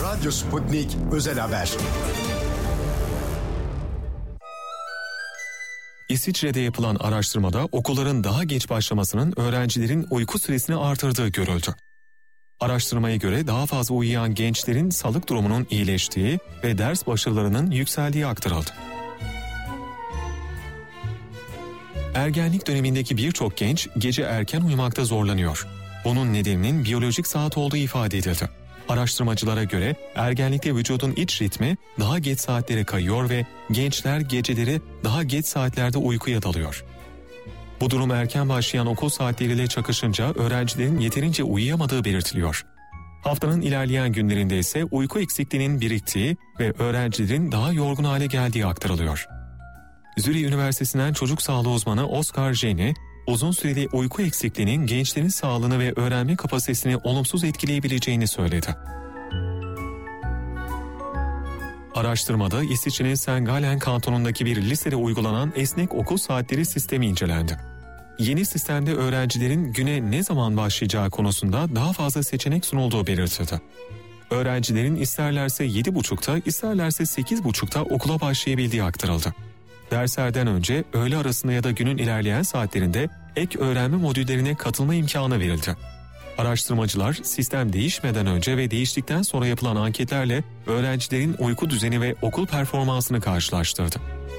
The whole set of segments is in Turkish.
Radyo Sputnik Özel Haber. İsviçre'de yapılan araştırmada okulların daha geç başlamasının öğrencilerin uyku süresini artırdığı görüldü. Araştırmaya göre daha fazla uyuyan gençlerin sağlık durumunun iyileştiği ve ders başarılarının yükseldiği aktarıldı. Ergenlik dönemindeki birçok genç gece erken uyumakta zorlanıyor. Bunun nedeninin biyolojik saat olduğu ifade edildi. Araştırmacılara göre ergenlikte vücudun iç ritmi daha geç saatlere kayıyor ve gençler geceleri daha geç saatlerde uykuya dalıyor. Bu durum erken başlayan okul saatleriyle çakışınca öğrencilerin yeterince uyuyamadığı belirtiliyor. Haftanın ilerleyen günlerinde ise uyku eksikliğinin biriktiği ve öğrencilerin daha yorgun hale geldiği aktarılıyor. Zürih Üniversitesi'nden çocuk sağlığı uzmanı Oscar Jenny, uzun süreli uyku eksikliğinin gençlerin sağlığını ve öğrenme kapasitesini olumsuz etkileyebileceğini söyledi. Araştırmada İsviçre'nin St. Gallen kantonundaki bir lisede uygulanan esnek okul saatleri sistemi incelendi. Yeni sistemde öğrencilerin güne ne zaman başlayacağı konusunda daha fazla seçenek sunulduğu belirtildi. Öğrencilerin isterlerse 7.30'da, isterlerse 8.30'da okula başlayabildiği aktarıldı. Derslerden önce, öğle arasında ya da günün ilerleyen saatlerinde ek öğrenme modüllerine katılma imkanı verildi. Araştırmacılar sistem değişmeden önce ve değiştikten sonra yapılan anketlerle öğrencilerin uyku düzeni ve okul performansını karşılaştırdı.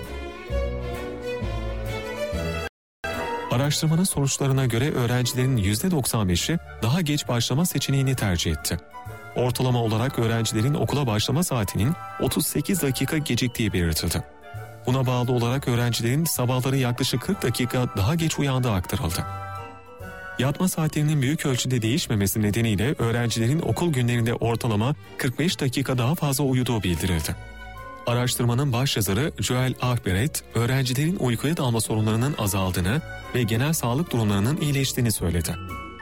Araştırmanın sonuçlarına göre öğrencilerin %95'i daha geç başlama seçeneğini tercih etti. Ortalama olarak öğrencilerin okula başlama saatinin 38 dakika geciktiği belirtildi. Buna bağlı olarak öğrencilerin sabahları yaklaşık 40 dakika daha geç uyandığı aktarıldı. Yatma saatlerinin büyük ölçüde değişmemesi nedeniyle öğrencilerin okul günlerinde ortalama 45 dakika daha fazla uyuduğu bildirildi. Araştırmanın başyazarı Joel Ahberet, öğrencilerin uykuya dalma sorunlarının azaldığını ve genel sağlık durumlarının iyileştiğini söyledi.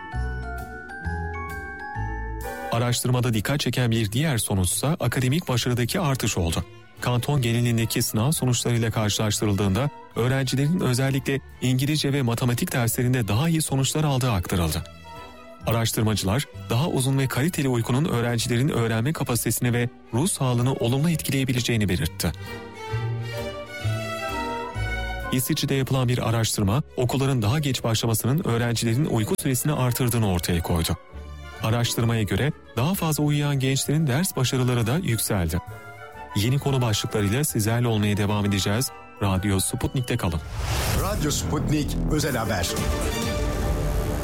Araştırmada dikkat çeken bir diğer sonuçsa akademik başarıdaki artış oldu. Kanton genelindeki sınav sonuçlarıyla karşılaştırıldığında öğrencilerin özellikle İngilizce ve matematik derslerinde daha iyi sonuçlar aldığı aktarıldı. Araştırmacılar daha uzun ve kaliteli uykunun öğrencilerin öğrenme kapasitesini ve ruh sağlığını olumlu etkileyebileceğini belirtti. İsviçre'de yapılan bir araştırma okulların daha geç başlamasının öğrencilerin uyku süresini artırdığını ortaya koydu. Araştırmaya göre daha fazla uyuyan gençlerin ders başarıları da yükseldi. Yeni konu başlıklarıyla sizlerle olmaya devam edeceğiz. Radyo Sputnik'te kalın. Radyo Sputnik Özel Haber.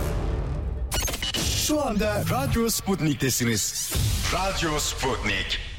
Şu anda Radyo Sputnik'tesiniz. Radyo Sputnik.